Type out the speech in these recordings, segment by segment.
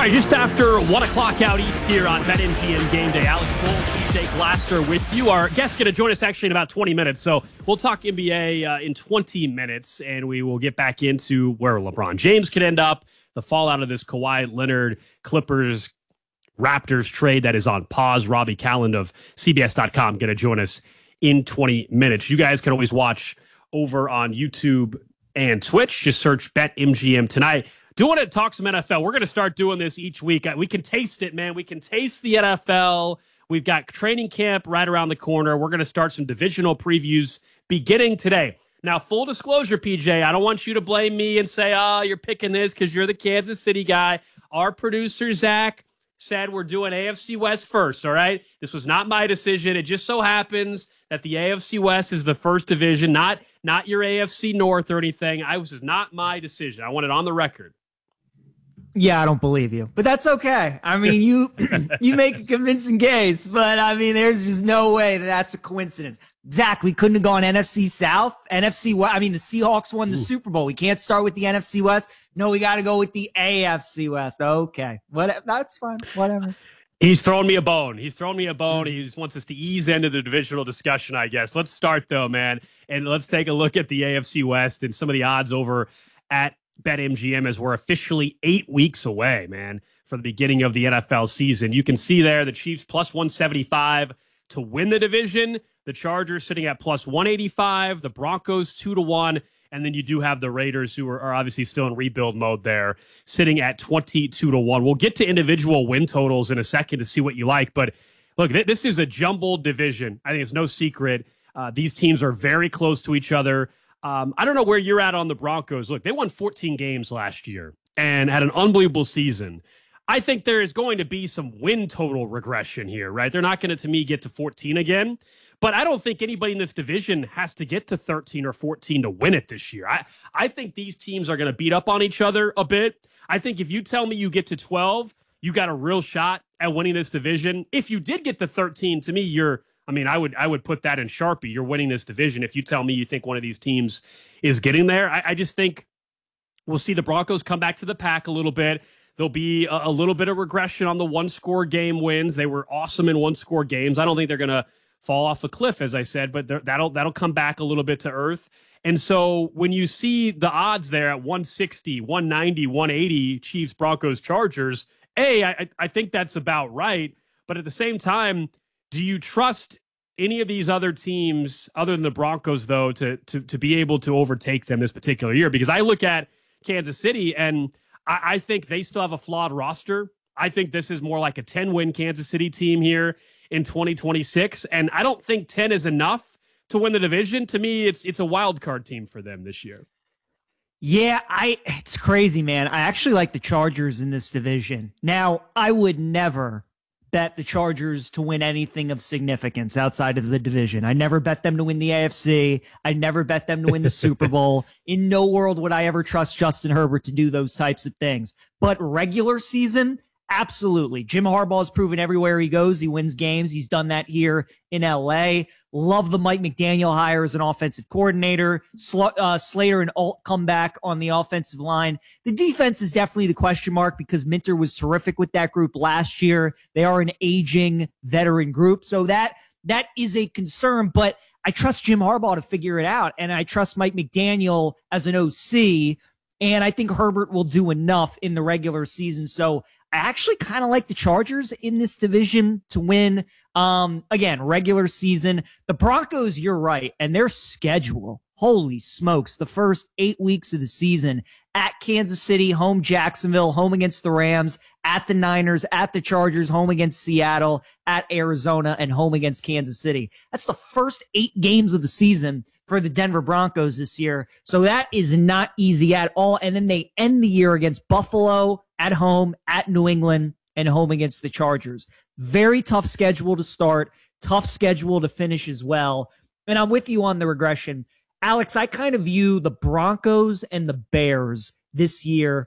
All right, just after 1 o'clock out east here on BetMGM Game Day. Alex Cole, DJ Glasser with you. Our guest's going to join us actually in about 20 minutes. So we'll talk NBA in 20 minutes, and we will get back into where LeBron James could end up, the fallout of this Kawhi Leonard Clippers Raptors trade that is on pause. Robbie Calland of CBS.com going to join us in 20 minutes. You guys can always watch over on YouTube and Twitch. Just search BetMGM tonight. Do want to talk some NFL. We're going to start doing this each week. We can taste it, man. We can taste the NFL. We've got training camp right around the corner. We're going to start some divisional previews beginning today. Now, full disclosure, PJ, I don't want you to blame me and say, you're picking this because you're the Kansas City guy. Our producer, Zach, said we're doing AFC West first, all right? This was not my decision. It just so happens that the AFC West is the first division, not your AFC North or anything. This is not my decision. I want it on the record. Yeah, I don't believe you, but that's okay. I mean, you make a convincing case, but I mean, there's just no way that's a coincidence. Zach, we couldn't have gone NFC South, NFC West. I mean, the Seahawks won the Super Bowl. We can't start with the NFC West. No, we got to go with the AFC West. Okay, that's fine. Whatever. He's throwing me a bone. He just wants us to ease into the divisional discussion, I guess. Let's start, though, man, and let's take a look at the AFC West and some of the odds over at BetMGM as we're officially 8 weeks away, man, from the beginning of the NFL season. You can see there the Chiefs plus 175 to win the division. The Chargers sitting at plus 185. The Broncos 2-1. And then you do have the Raiders, who are obviously still in rebuild mode there, sitting at 22-1. We'll get to individual win totals in a second to see what you like. But look, this is a jumbled division. I think it's no secret. These teams are very close to each other. I don't know where you're at on the Broncos. Look, they won 14 games last year and had an unbelievable season. I think there is going to be some win total regression here, right? They're not going to me, get to 14 again. But I don't think anybody in this division has to get to 13 or 14 to win it this year. I think these teams are going to beat up on each other a bit. I think if you tell me you get to 12, you got a real shot at winning this division. If you did get to 13, to me, I would put that in Sharpie. You're winning this division if you tell me you think one of these teams is getting there. I just think we'll see the Broncos come back to the pack a little bit. There'll be a little bit of regression on the one-score game wins. They were awesome in one-score games. I don't think they're going to fall off a cliff, as I said, but that'll come back a little bit to earth. And so when you see the odds there at 160, 190, 180, Chiefs, Broncos, Chargers, I think that's about right. But at the same time, do you trust any of these other teams other than the Broncos, though, to be able to overtake them this particular year? Because I look at Kansas City, and I think they still have a flawed roster. I think this is more like a 10-win Kansas City team here in 2026, and I don't think 10 is enough to win the division. To me, it's a wild card team for them this year. Yeah, it's crazy, man. I actually like the Chargers in this division. Now, I would never bet the Chargers to win anything of significance outside of the division. I never bet them to win the AFC. I never bet them to win the Super Bowl. In no world would I ever trust Justin Herbert to do those types of things. But regular season, absolutely. Jim Harbaugh has proven everywhere he goes, he wins games. He's done that here in LA. Love the Mike McDaniel hire as an offensive coordinator. Slater and Alt come back on the offensive line. The defense is definitely the question mark because Minter was terrific with that group last year. They are an aging veteran group. So that is a concern, but I trust Jim Harbaugh to figure it out. And I trust Mike McDaniel as an OC. And I think Herbert will do enough in the regular season. So I actually kind of like the Chargers in this division to win. Again, regular season. The Broncos, you're right. And their schedule, holy smokes, the first 8 weeks of the season at Kansas City, home Jacksonville, home against the Rams, at the Niners, at the Chargers, home against Seattle, at Arizona, and home against Kansas City. That's the first 8 games of the season for the Denver Broncos this year. So that is not easy at all. And then they end the year against Buffalo, at home, at New England, and home against the Chargers. Very tough schedule to start, tough schedule to finish as well. And I'm with you on the regression. Alex, I kind of view the Broncos and the Bears this year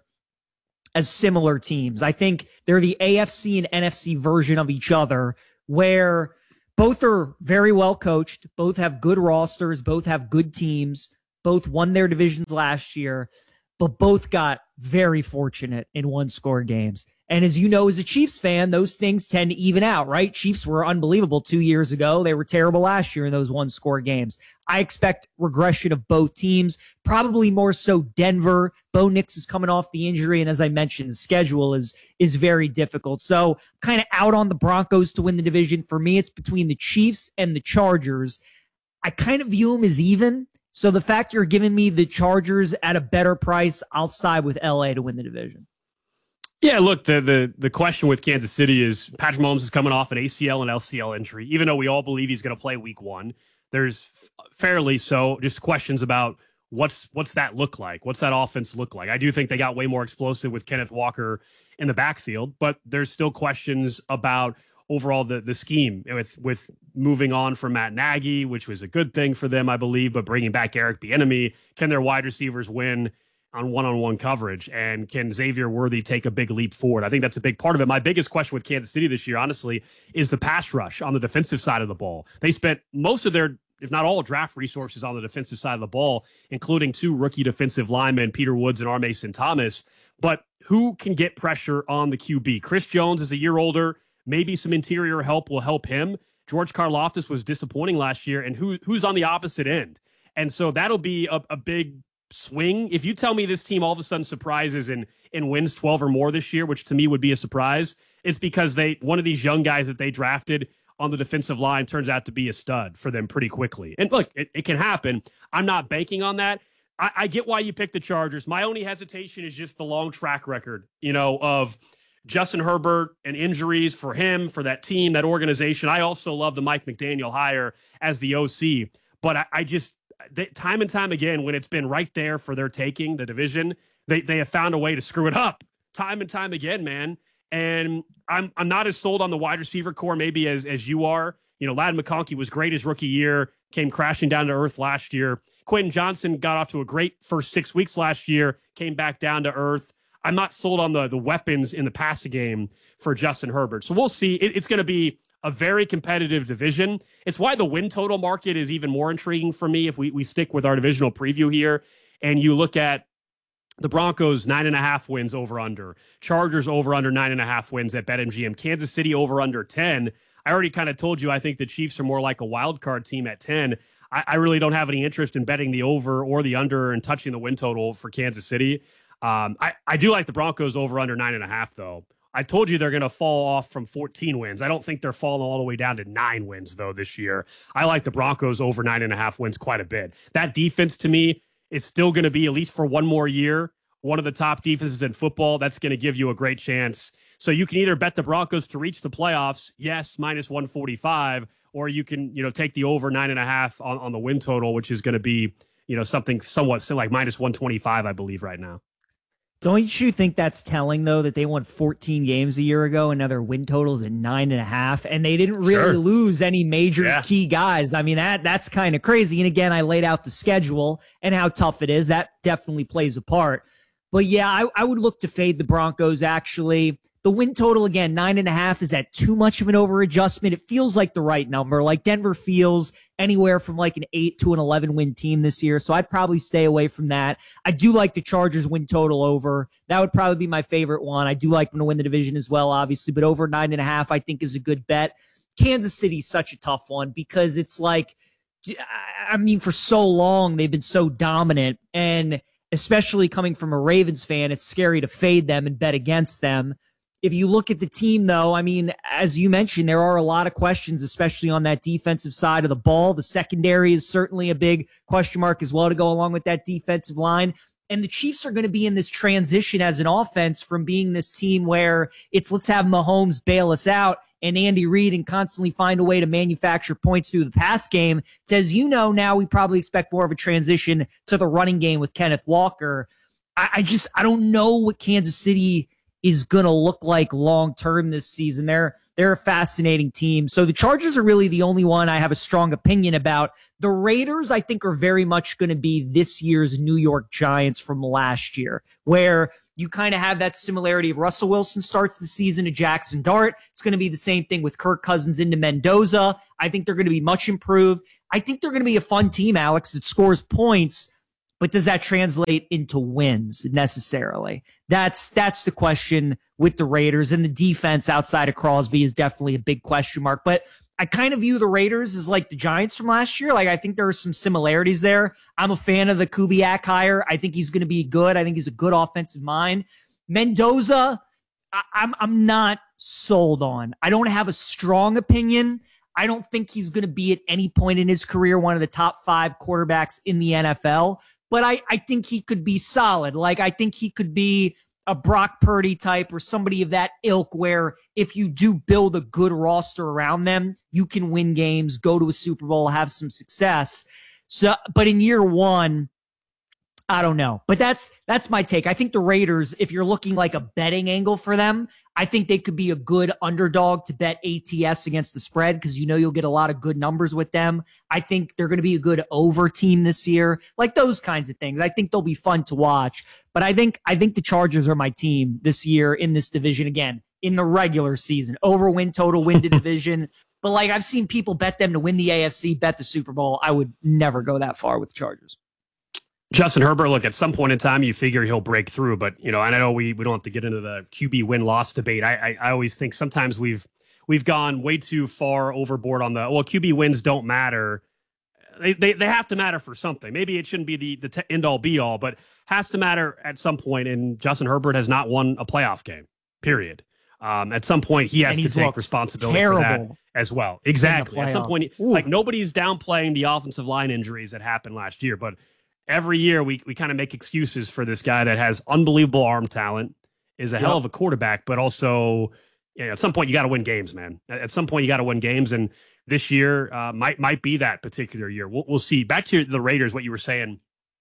as similar teams. I think they're the AFC and NFC version of each other, where both are very well coached, both have good rosters, both have good teams, both won their divisions last year. but both got very fortunate in one-score games. And as you know, as a Chiefs fan, those things tend to even out, right? Chiefs were unbelievable 2 years ago. They were terrible last year in those one-score games. I expect regression of both teams, probably more so Denver. Bo Nix is coming off the injury, and as I mentioned, the schedule is very difficult. So kind of out on the Broncos to win the division. For me, it's between the Chiefs and the Chargers. I kind of view them as even. So the fact you're giving me the Chargers at a better price, I'll side with LA to win the division. Yeah, look, the question with Kansas City is Patrick Mahomes is coming off an ACL and LCL injury. Even though we all believe he's going to play week 1, there's fairly so just questions about what's that look like? What's that offense look like? I do think they got way more explosive with Kenneth Walker in the backfield, but there's still questions about overall the scheme with moving on from Matt Nagy, which was a good thing for them, I believe, but bringing back Eric Bieniemy. Can their wide receivers win on one-on-one coverage? And can Xavier Worthy take a big leap forward? I think that's a big part of it. My biggest question with Kansas City this year, honestly, is the pass rush on the defensive side of the ball. They spent most of their, if not all, draft resources on the defensive side of the ball, including 2 rookie defensive linemen, Peter Woods and R. Mason Thomas. But who can get pressure on the QB? Chris Jones is a year older. Maybe some interior help will help him. George Karlaftis was disappointing last year, and who's on the opposite end? And so that'll be a big swing. If you tell me this team all of a sudden surprises and wins 12 or more this year, which to me would be a surprise, it's because one of these young guys that they drafted on the defensive line turns out to be a stud for them pretty quickly. And look, it can happen. I'm not banking on that. I get why you picked the Chargers. My only hesitation is just the long track record, of Justin Herbert and injuries for him, for that team, that organization. I also love the Mike McDaniel hire as the OC, but I just, time and time again, when it's been right there for their taking, the division, they have found a way to screw it up time and time again, man. And I'm not as sold on the wide receiver core maybe as you are. Ladd McConkey was great his rookie year, came crashing down to earth last year. Quentin Johnson got off to a great first 6 weeks last year, came back down to earth. I'm not sold on the weapons in the passing game for Justin Herbert. So we'll see. It's going to be a very competitive division. It's why the win total market is even more intriguing for me if we stick with our divisional preview here. And you look at the Broncos, 9.5 wins over under. Chargers over under 9.5 wins at BetMGM. Kansas City over under 10. I already kind of told you I think the Chiefs are more like a wild card team at 10. I really don't have any interest in betting the over or the under and touching the win total for Kansas City. I do like the Broncos over under 9.5, though. I told you they're going to fall off from 14 wins. I don't think they're falling all the way down to 9 wins, though, this year. I like the Broncos over 9.5 wins quite a bit. That defense, to me, is still going to be, at least for one more year, one of the top defenses in football. That's going to give you a great chance. So you can either bet the Broncos to reach the playoffs, yes, minus 145, or you can, take the over 9.5 on the win total, which is going to be, something somewhat like minus 125, I believe, right now. Don't you think that's telling, though, that they won 14 games a year ago and now their win totals at 9.5, and they didn't really lose any major key guys? I mean, that's kind of crazy. And again, I laid out the schedule and how tough it is. That definitely plays a part. But yeah, I would look to fade the Broncos, actually. The win total, again, 9.5. Is that too much of an over adjustment? It feels like the right number. Like Denver feels anywhere from like an 8 to an 11 win team this year. So I'd probably stay away from that. I do like the Chargers win total over. That would probably be my favorite one. I do like them to win the division as well, obviously, but over 9.5, I think is a good bet. Kansas City's such a tough one because it's like, I mean, for so long, they've been so dominant, and especially coming from a Ravens fan, it's scary to fade them and bet against them. If you look at the team, though, I mean, as you mentioned, there are a lot of questions, especially on that defensive side of the ball. The secondary is certainly a big question mark as well to go along with that defensive line. And the Chiefs are going to be in this transition as an offense from being this team where it's let's have Mahomes bail us out and Andy Reid and constantly find a way to manufacture points through the pass game to, as you know, now we probably expect more of a transition to the running game with Kenneth Walker. I don't know what Kansas City is going to look like long-term this season. They're a fascinating team. So the Chargers are really the only one I have a strong opinion about. The Raiders, I think, are very much going to be this year's New York Giants from last year, where you kind of have that similarity of Russell Wilson starts the season to Jackson Dart. It's going to be the same thing with Kirk Cousins into Mendoza. I think they're going to be much improved. I think they're going to be a fun team, Alex, that scores points. but does that translate into wins necessarily? That's the question with the Raiders, and the defense outside of Crosby is definitely a big question mark. But I kind of view the Raiders as like the Giants from last year. Like, I think there are some similarities there. I'm a fan of the Kubiak hire. I think he's going to be good. I think he's a good offensive mind. Mendoza, I'm not sold on. I don't have a strong opinion. I don't think he's going to be at any point in his career one of the top 5 quarterbacks in the NFL, but I think he could be solid. Like, I think he could be a Brock Purdy type or somebody of that ilk where if you do build a good roster around them, you can win games, go to a Super Bowl, have some success. So, but in year one, I don't know, but that's my take. I think the Raiders, if you're looking like a betting angle for them, I think they could be a good underdog to bet ATS against the spread because you'll get a lot of good numbers with them. I think they're going to be a good over team this year, like those kinds of things. I think they'll be fun to watch, but I think the Chargers are my team this year in this division again in the regular season. Over win total, win the division. But like I've seen people bet them to win the AFC, bet the Super Bowl. I would never go that far with the Chargers. Justin Herbert, look, at some point in time, you figure he'll break through. But, I know we don't have to get into the QB win-loss debate. I always think sometimes we've gone way too far overboard on QB wins don't matter. They have to matter for something. Maybe it shouldn't be the end-all, be-all, but has to matter at some point. And Justin Herbert has not won a playoff game, period. At some point, he has to take responsibility for that as well. Exactly. At some point, like nobody's downplaying the offensive line injuries that happened last year, but every year we kind of make excuses for this guy that has unbelievable arm talent, is a hell of a quarterback, but also at some point you got to win games, man. At some point you got to win games, and this year might be that particular year. We'll see. Back to the Raiders, what you were saying.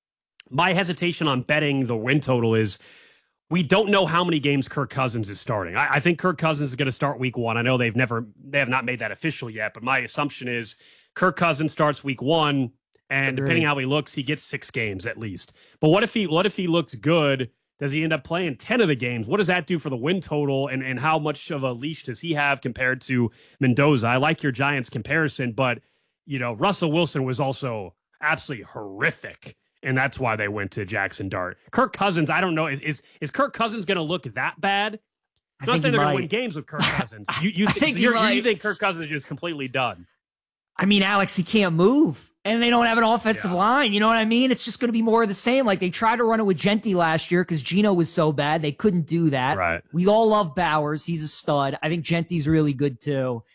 My hesitation on betting the win total is we don't know how many games Kirk Cousins is starting. I think Kirk Cousins is going to start week 1. I know they have not made that official yet, but my assumption is Kirk Cousins starts week 1. And depending how he looks, he gets 6 games at least. But what if he looks good? Does he end up playing 10 of the games? What does that do for the win total? And how much of a leash does he have compared to Mendoza? I like your Giants comparison, but Russell Wilson was also absolutely horrific, and that's why they went to Jackson Dart. Kirk Cousins, I don't know. Is Kirk Cousins going to look that bad? I'm not saying they're going to win games with Kirk Cousins. You think Kirk Cousins is just completely done? I mean, Alex, he can't move. And they don't have an offensive line. You know what I mean? It's just going to be more of the same. Like they tried to run it with Genti last year because Geno was so bad. They couldn't do that. Right. We all love Bowers. He's a stud. I think Genti's really good too.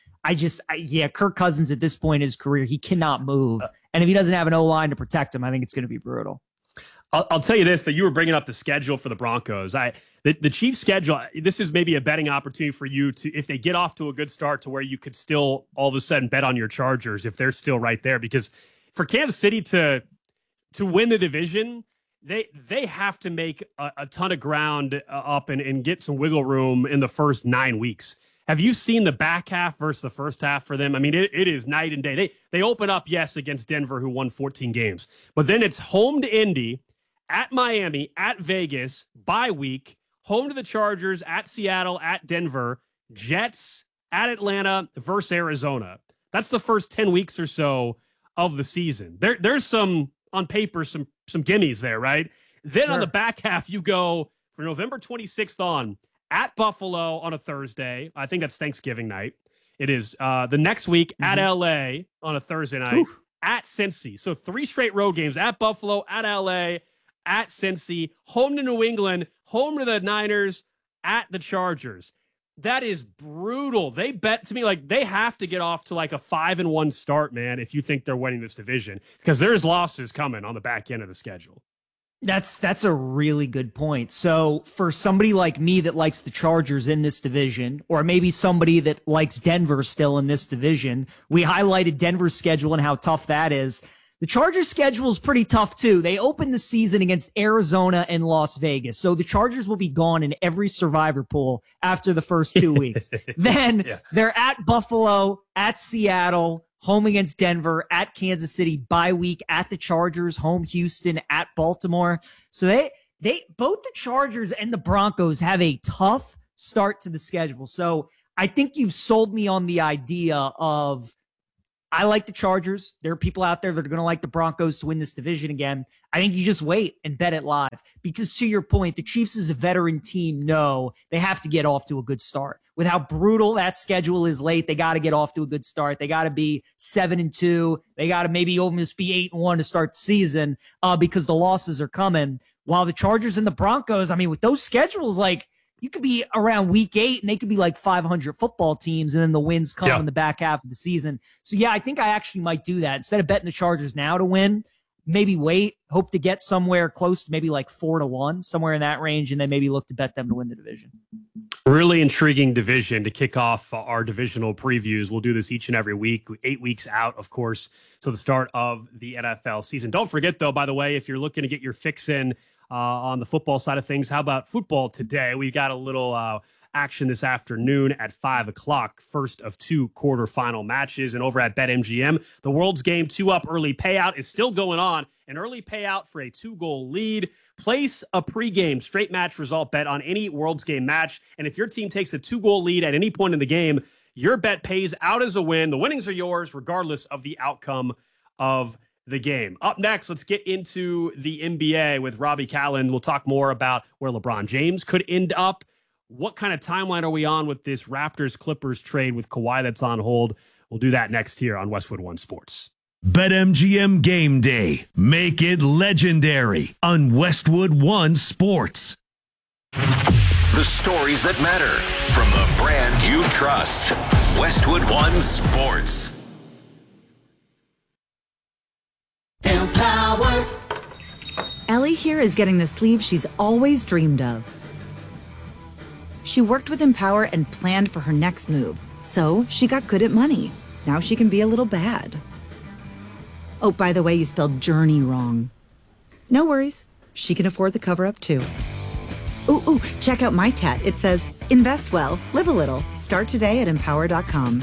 Kirk Cousins at this point in his career, he cannot move. And if he doesn't have an O-line to protect him, I think it's going to be brutal. I'll tell you this, that you were bringing up the schedule for the Broncos. The Chiefs' schedule, this is maybe a betting opportunity for you to, if they get off to a good start to where you could still all of a sudden bet on your Chargers if they're still right there. Because for Kansas City to win the division, they have to make a ton of ground up and get some wiggle room in the first 9 weeks. Have you seen the back half versus the first half for them? I mean, it is night and day. They open up, yes, against Denver, who won 14 games. But then it's home to Indy, at Miami, at Vegas, bye week, home to the Chargers, at Seattle, at Denver, Jets, at Atlanta, versus Arizona. That's the first 10 weeks or so of the season. There's some, on paper, some gimmies there, right? Then on the back half, you go for November 26th on, at Buffalo on a Thursday. I think that's Thanksgiving night. It is the next week at LA on a Thursday night, at Cincy. So 3 straight road games at Buffalo, at LA, at Cincy, home to New England, home to the Niners, at the Chargers. That is brutal. They bet to me like they have to get off to like a 5-1 start, man, if you think they're winning this division, because there's losses coming on the back end of the schedule. That's a really good point. So for somebody like me that likes the Chargers in this division, or maybe somebody that likes Denver still in this division, we highlighted Denver's schedule and how tough that is. The Chargers' schedule is pretty tough too. They open the season against Arizona and Las Vegas. So the Chargers will be gone in every survivor pool after the first 2 weeks. Then they're at Buffalo, at Seattle, home against Denver, at Kansas City, bye week, at the Chargers, home Houston, at Baltimore. So they both the Chargers and the Broncos have a tough start to the schedule. So I think you've sold me on the idea of I like the Chargers. There are people out there that are going to like the Broncos to win this division again. I think you just wait and bet it live because, to your point, the Chiefs as a veteran team know they have to get off to a good start. With how brutal that schedule is late, they got to get off to a good start. They got to be 7-2. They got to maybe almost be 8-1 to start the season because the losses are coming. While the Chargers and the Broncos, I mean, with those schedules, like, you could be around week 8 and they could be like 500 football teams, and then the wins come in the back half of the season. So yeah, I think I actually might do that. Instead of betting the Chargers now to win, maybe wait, hope to get somewhere close to maybe like 4-1, somewhere in that range, and then maybe look to bet them to win the division. Really intriguing division to kick off our divisional previews. We'll do this each and every week, 8 weeks out, of course, to the start of the NFL season. Don't forget, though, by the way, if you're looking to get your fix in on the football side of things, how about football today? We got a little action this afternoon at 5 o'clock, first of 2 quarterfinal matches. And over at BetMGM, the World's Game 2-up early payout is still going on. An early payout for a 2-goal lead. Place a pregame straight match result bet on any World's Game match. And if your team takes a 2-goal lead at any point in the game, your bet pays out as a win. The winnings are yours regardless of the outcome of the game. Up next, let's get into the NBA with Robbie Callan. We'll talk more about where LeBron James could end up. What kind of timeline are we on with this Raptors-Clippers trade with Kawhi that's on hold? We'll do that next here on Westwood One Sports. BetMGM Game Day. Make it legendary on Westwood One Sports. The stories that matter from the brand you trust. Westwood One Sports. Empower. Ellie here is getting the sleeve she's always dreamed of. She worked with Empower and planned for her next move, so she got good at money. Now she can be a little bad. Oh, by the way, you spelled journey wrong. No worries. She can afford the cover-up, too. Ooh, check out my tat. It says, invest well, live a little. Start today at empower.com.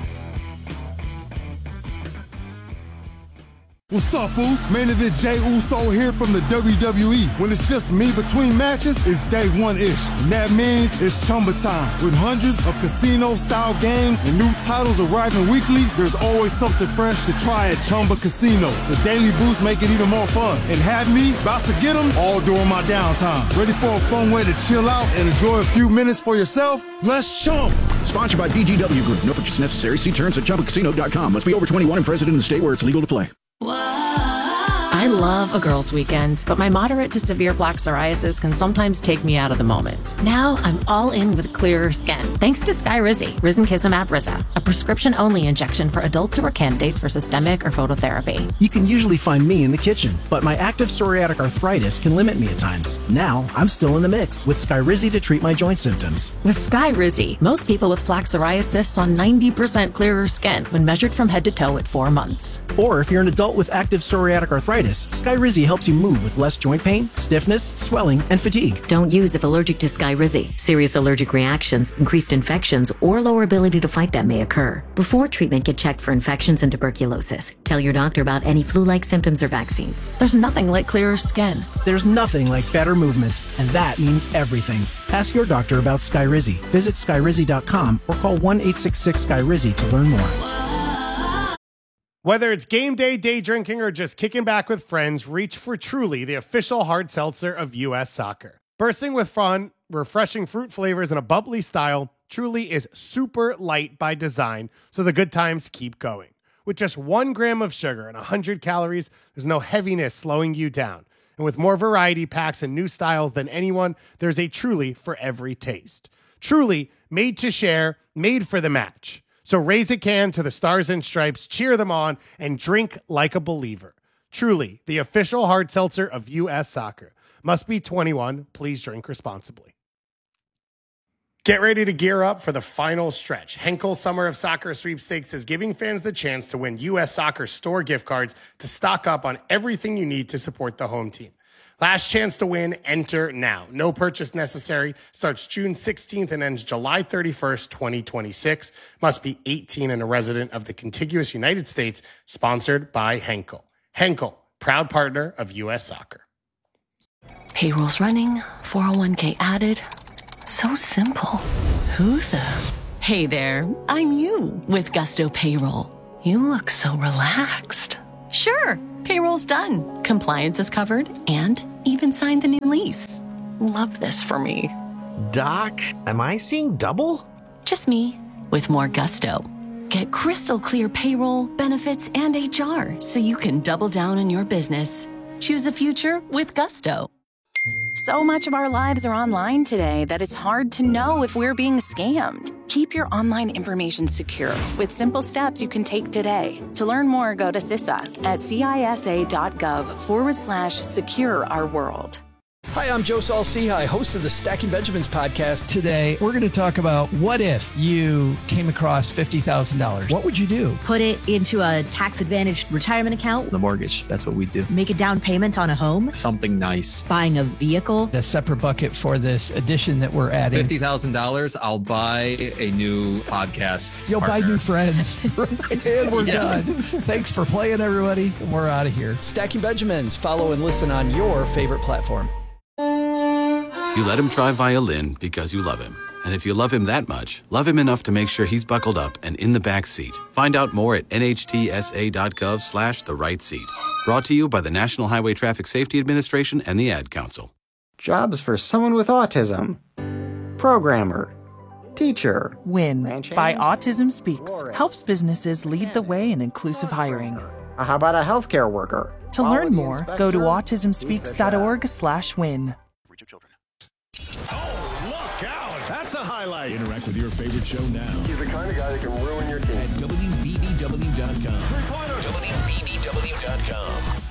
What's up, Foos? Main event Jey Uso here from the WWE. When it's just me between matches, it's day one-ish. And that means it's Chumba time. With hundreds of casino-style games and new titles arriving weekly, there's always something fresh to try at Chumba Casino. The daily boosts make it even more fun. And have me about to get them all during my downtime. Ready for a fun way to chill out and enjoy a few minutes for yourself? Let's chump! Sponsored by BGW Group. No purchase necessary. See terms at ChumbaCasino.com. Must be over 21 and present in the state where it's legal to play. I love a girls' weekend, but my moderate to severe plaque psoriasis can sometimes take me out of the moment. Now I'm all in with clearer skin, thanks to Skyrizi, Risankizumab Risa, a prescription-only injection for adults who are candidates for systemic or phototherapy. You can usually find me in the kitchen, but my active psoriatic arthritis can limit me at times. Now I'm still in the mix with Skyrizi to treat my joint symptoms. With Skyrizi, most people with plaque psoriasis saw 90% clearer skin when measured from head to toe at 4 months. Or if you're an adult with active psoriatic arthritis, Skyrizi helps you move with less joint pain, stiffness, swelling, and fatigue. Don't use if allergic to Skyrizi. Serious allergic reactions, increased infections, or lower ability to fight them may occur. Before treatment, get checked for infections and tuberculosis. Tell your doctor about any flu-like symptoms or vaccines. There's nothing like clearer skin. There's nothing like better movement, and that means everything. Ask your doctor about Skyrizi. Visit Skyrizi.com or call 1-866-SKYRIZI to learn more. Whether it's game day, day drinking, or just kicking back with friends, reach for Truly, the official hard seltzer of U.S. Soccer. Bursting with fun, refreshing fruit flavors, and a bubbly style, Truly is super light by design, so the good times keep going. With just 1 gram of sugar and 100 calories, there's no heaviness slowing you down. And with more variety packs and new styles than anyone, there's a Truly for every taste. Truly, made to share, made for the match. So raise a can to the Stars and Stripes, cheer them on, and drink like a believer. Truly, the official hard seltzer of U.S. Soccer. Must be 21. Please drink responsibly. Get ready to gear up for the final stretch. Henkel Summer of Soccer Sweepstakes is giving fans the chance to win U.S. Soccer store gift cards to stock up on everything you need to support the home team. Last chance to win, enter now. No purchase necessary. Starts June 16th and ends July 31st, 2026. Must be 18 and a resident of the contiguous United States. Sponsored by Henkel. Henkel, proud partner of U.S. Soccer. Payroll's running, 401k added. So simple. Who the? Hey there, I'm you with Gusto Payroll. You look so relaxed. Sure, payroll's done, compliance is covered, and even signed the new lease. Love this for me. Doc, am I seeing double? Just me, with more gusto. Get crystal clear payroll, benefits, and HR so you can double down on your business. Choose a future with gusto. So much of our lives are online today that it's hard to know if we're being scammed. Keep your online information secure with simple steps you can take today. To learn more, go to CISA at cisa.gov/secure our world. Hi, I'm Joe Saul-Sehy, host of the Stacking Benjamins podcast. Today, we're going to talk about what if you came across $50,000. What would you do? Put it into a tax-advantaged retirement account. The mortgage, that's what we do. Make a down payment on a home. Something nice. Buying a vehicle. A separate bucket for this addition that we're adding. $50,000, I'll buy a new podcast. You'll partner. buy new friends. And we're done. Thanks for playing, everybody. And we're out of here. Stacking Benjamins. Follow and listen on your favorite platform. You let him try violin because you love him. And if you love him that much, love him enough to make sure he's buckled up and in the back seat. Find out more at nhtsa.gov/the right seat. Brought to you by the National Highway Traffic Safety Administration and the Ad Council. Jobs for someone with autism. Programmer. Teacher. WIN by Autism Speaks helps businesses lead the way in inclusive hiring. How about a healthcare worker? To learn more, go to autismspeaks.org/win. That's a highlight. Interact with your favorite show now. He's the kind of guy that can ruin your team. At WBBW.com. WBBW.com.